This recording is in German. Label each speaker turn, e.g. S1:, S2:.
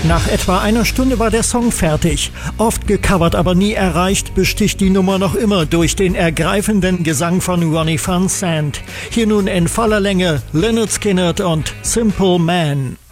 S1: Nach etwa einer Stunde war der Song fertig. Oft gecovert, aber nie erreicht, besticht die Nummer noch immer durch den ergreifenden Gesang von Ronnie Van Sant. Hier nun in voller Länge Lynyrd Skynyrd und Simple Man.